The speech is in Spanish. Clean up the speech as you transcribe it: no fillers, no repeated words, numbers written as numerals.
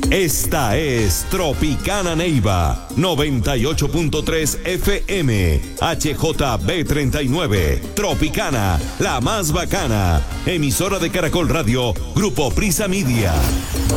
Esta es Tropicana Neiva, 98.3 FM, HJB39. Tropicana, la más bacana. Emisora de Caracol Radio, Grupo Prisa Media.